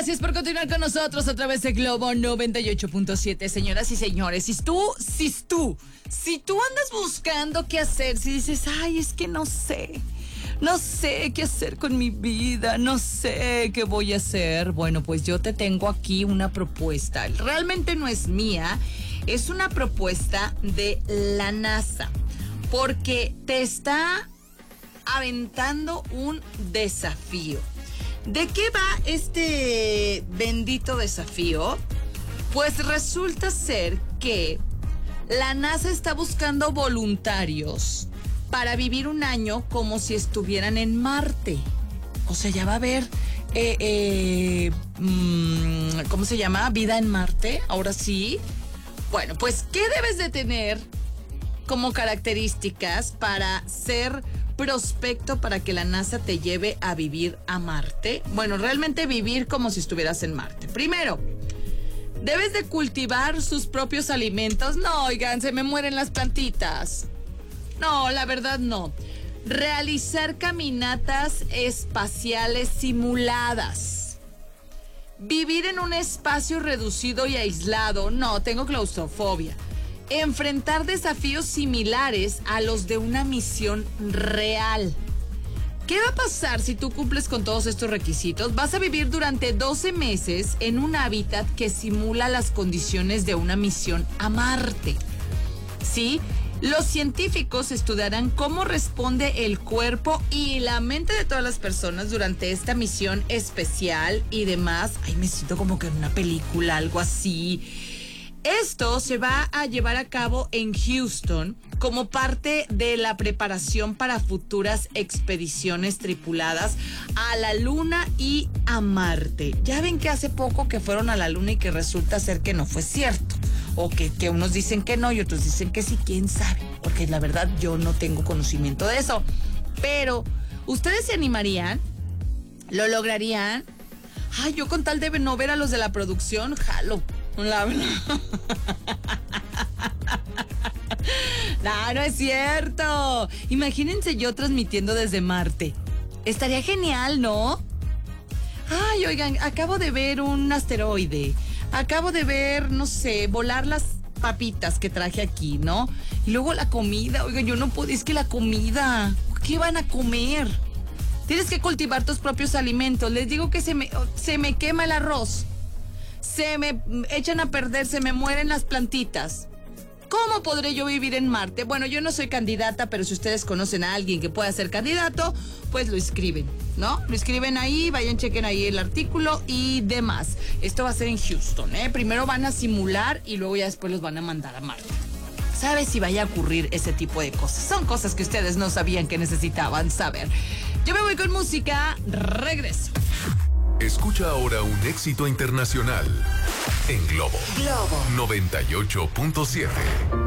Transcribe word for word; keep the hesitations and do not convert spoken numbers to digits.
Gracias por continuar con nosotros a través de Globo noventa y ocho punto siete, señoras y señores. Si tú, si tú, si tú andas buscando qué hacer, si dices, ay, es que no sé, no sé qué hacer con mi vida, no sé qué voy a hacer, bueno, pues yo te tengo aquí una propuesta. Realmente no es mía, es una propuesta de la NASA, porque te está aventando un desafío. ¿De qué va este bendito desafío? Pues resulta ser que la NASA está buscando voluntarios para vivir un año como si estuvieran en Marte. O sea, ya va a haber, eh, eh, mmm, ¿cómo se llama? Vida en Marte, ahora sí. Bueno, pues, ¿qué debes de tener como características para ser prospecto para que la NASA te lleve a vivir a Marte? Bueno, realmente vivir como si estuvieras en Marte. Primero, debes de cultivar sus propios alimentos. No, oigan, se me mueren las plantitas. No, la verdad no. Realizar caminatas espaciales simuladas. Vivir en un espacio reducido y aislado. No, tengo claustrofobia. Enfrentar desafíos similares a los de una misión real. ¿Qué va a pasar si tú cumples con todos estos requisitos? Vas a vivir durante doce meses en un hábitat que simula las condiciones de una misión a Marte. ¿Sí? Los científicos estudiarán cómo responde el cuerpo y la mente de todas las personas durante esta misión especial y demás. Ay, me siento como que en una película, algo así. Esto se va a llevar a cabo en Houston como parte de la preparación para futuras expediciones tripuladas a la Luna y a Marte. Ya ven que hace poco que fueron a la Luna y que resulta ser que no fue cierto. O que, que unos dicen que no y otros dicen que sí, quién sabe. Porque la verdad yo no tengo conocimiento de eso. Pero, ¿ustedes se animarían? ¿Lo lograrían? Ay, yo con tal de no ver a los de la producción, jalo. La... No, no es cierto. Imagínense yo transmitiendo desde Marte. Estaría genial, ¿no? Ay, oigan, acabo de ver un asteroide. Acabo de ver, no sé, volar las papitas que traje aquí, ¿no? Y luego la comida. Oigan, yo no puedo, es que la comida, ¿qué van a comer? Tienes que cultivar tus propios alimentos. Les digo que se me, se me quema el arroz. Se me echan a perder, se me mueren las plantitas. ¿Cómo podré yo vivir en Marte? Bueno, yo no soy candidata, pero si ustedes conocen a alguien que pueda ser candidato, pues lo escriben, ¿no? Lo escriben ahí, vayan, chequen ahí el artículo y demás. Esto va a ser en Houston, ¿eh? Primero van a simular y luego ya después los van a mandar a Marte. ¿Sabes si vaya a ocurrir ese tipo de cosas? Son cosas que ustedes no sabían que necesitaban saber. Yo me voy con música, regreso. Escucha ahora un éxito internacional en Globo, Globo noventa y ocho punto siete.